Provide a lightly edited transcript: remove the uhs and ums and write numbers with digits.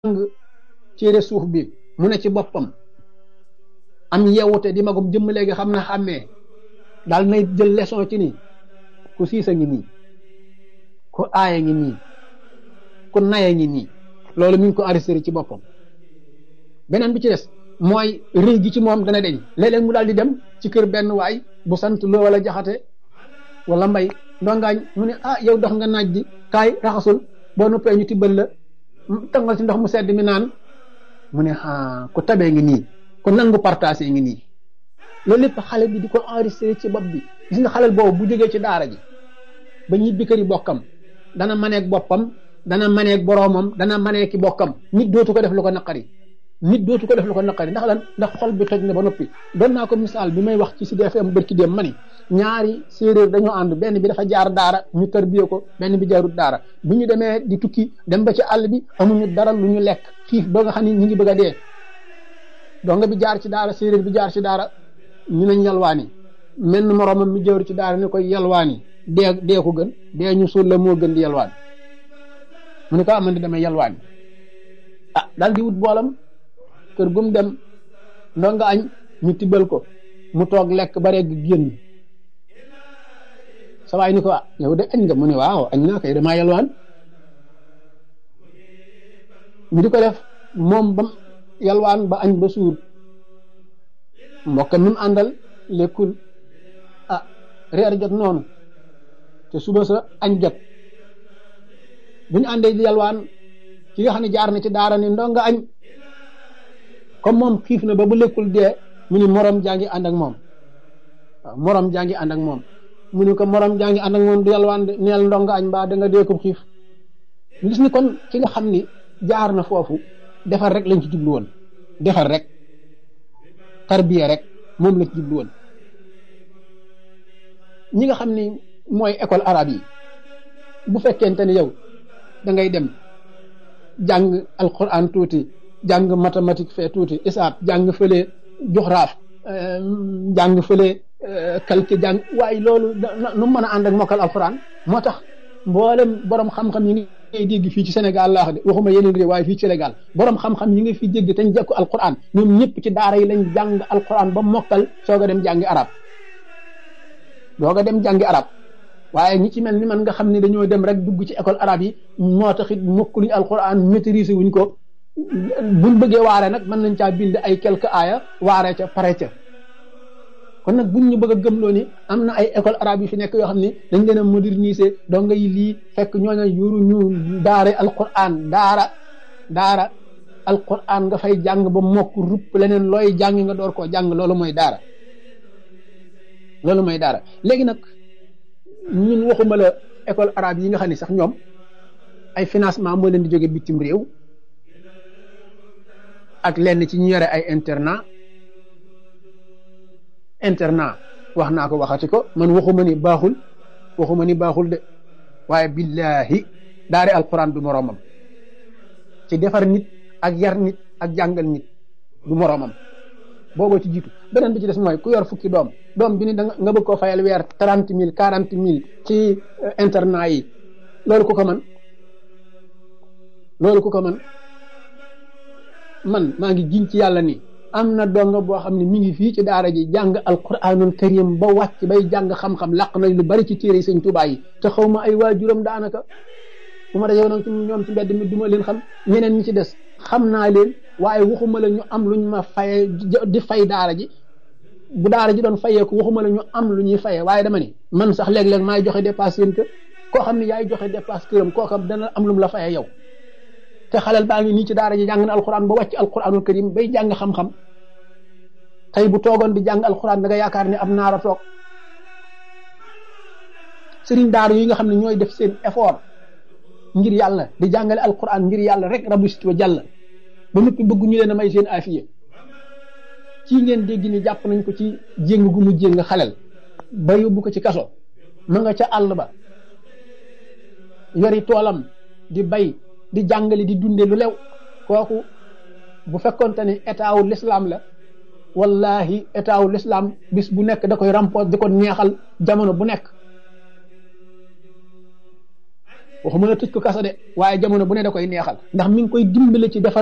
téere suuf bi mu ne ci boppam am yeewute di magum jëmm léegi xam na xàmmee daal nay jël leçon ci ni ku siisa ngi nii ku aaya ngi nii ku naya ngi nii loolu mi ngi ko enregistré ci boppam. beneen bi ci des mooy rëy gi ci moom dana deñ léeg-léeg mu daal di dem ci kër benn waay bu sant loo wala jaxate wala mbay ndongaañ mu ne yow dox nga naaj di kaay raxasul boo noppee ñu tibbal la tangal ci ndox mu sedd mi naan mu ne ku tabee ngi nii ku nangu partagé ngi nii. loolu lépp xale bi di ko enregistré ci bopp bi gis nga xalel boobu bu jógee ci daara ji ba ñibbi kër yi bokkam dana maneeg boppam dana maneeg boroomam dana maneeg ki bokkam nit dootu ko def lu ko naqari ndax lan ndax xol bi toj na ba noppi. doon naa ko misaal bi may wax ci Sud FM bërki dem ma ni ñaari séeréer dañoo ànd benn bi dafa jaar daara ñu tarbiyee ko benn bi jaarut daara bu ñu demee di tukki dem ba ci àll bi amuñu dara lu ñu lekk xiif ba nga xam ni ñu ngi bëgg a dee donga bi jaar ci daara séeréer bi jaar ci daara ñu nañ yalwaani menn moroomam mi jawru ci daara ni koy yalwaani dee ko gën dee ñu suul la moo gën di yalwaan mu ne ko man di damay yalwaani daal di wut boolam kër gum dem ndonga añ ñu tibbal ko mu toog lekk ba regg génn sa waay ni ko yow de añ nga mu ne waaw añ naa kay damaa yalwaan ñu di ko def moom bam yalwaan ba añ ba suur mbokk mi mu àndal lekkul reer jot noonu te suba sa añ jot bu ñu àndee di yalwaan ki nga xam ne jaar na ci daara ni ndonga añ comme moom xiif na ba bu lekkul dee mu ni morom jaa ngi ànd ak moom morom jaa ngi ànd ak moom mu ni ko morom jaa ngi ànd ak moom di yalwaan de neel ndonga añ mbaa da nga dee ko xiif ñu gis ni kon ki nga xam ni jaar na foofu defar rek lañ ci jublu woon defar rek tarbiya rek moom la ci jublu woon. ñi nga xam ni mooy école arabe yi bu fekkente ni yow da ngay dem jàng alquran tuuti jàng mathématique fee tuuti isaab jàng fële joxraaf jàng fële calcul jàng waaye loolu nu mën a ànd ak mokkal alquran moo tax mboolem borom xam-xam yi ngay dégg fii ci Sénégal laa wax de waxuma yeneen réew waaye fii ci Sénégal borom xam-xam yi nga fi dégg te ñu jekku alquran ñoom ñëpp ci daara yi lañ jàng alquran ba mokkal soog a dem jàngi arab waaye ñi ci mel ni man nga xam ne dañoo dem rek dugg ci école arabe yi moo tax it mokkuluñ alquran maîtriser wuñ ko buñ bëggee waare nag mën nañ caa bind ay quelques aaya waare ca pare ca kon nag buñ ñu bëgg a gëmloo ni am na ay école arabe yi fi nekk yoo xam ne dañ leen a moderniser doo ngay lii fekk ñooñu yoru ñu daara alquran daara alquran nga fay jàng ba mokk rupp leneen looy jàng nga door koo jàng loolu mooy daara léegi nag ñun waxuma la école arabe yi nga xam ne sax ñoom ay financement moo leen di jóge bitim réew ak lenn ci ñu yore ay internat wax naa ko waxati ko man waxuma ni baaxul de waaye billahi daari alquran du moroomam ci defar nit ak yar nit ak jàngal nit du moroomam booboo ci jiitu. beneen bi ci des mooy ku yor fukki doom bi ni nga bëgg koo fayal weer 30,000 40,000 ci internat yi loolu ku ko mën man maa ngi jiñ ci yàlla ni am na donga boo xam ne mi ngi fii ci daara ji jàng alquranul karim ba wàcc bay jàng xam-xam làq nañ lu bari ci téere yi Sëñ Tuubaa yi te xaw ma ay waajuram daanaka bu ma dajee nag ci ñoom ci mbedd mi duma leen xam ñeneen ñi ci des xam naa leen waaye waxuma la ñu am luñ ma faye di fay daara ji bu daara ji doon fayee ko waxuma la ñu am lu ñuy fayee waaye dama ni man sax léeg-léeg maay joxe dépasse seen kër koo xam ne yaay joxe dépasse këram kooka dana am lu mu la fayee yow te xalal baa ngi nii ci daara ji jàng na alquran ba wàcc alquranul karim bay jàng xam-xam tey bu toogoon di jàng alquran da nga yaakaar ne am naara toog sëriñ daara yi nga xam ne ñooy def seen effort ngir yàlla di jàngale alquran ngir yàlla rek rabbi sit wa jàll ba noppi bëgg ñu leen a may seen afiye ci ngeen dégg ni jàpp nañ ko ci jéng gu mu jéng xalel ba yóbbu ko ci kaso ma nga ca àll ba yori toolam di bay di jàngale di dunde lu lew kooku bu fekkonte ni état wu l'islam la wallahi état wu l'islam bis bu nekk da koy rampoos di ko neexal jamono bu nekk waxuma la tëj ko kaso de waaye jamono bu ne da koy neexal ndax mi ngi koy dimbale ci defar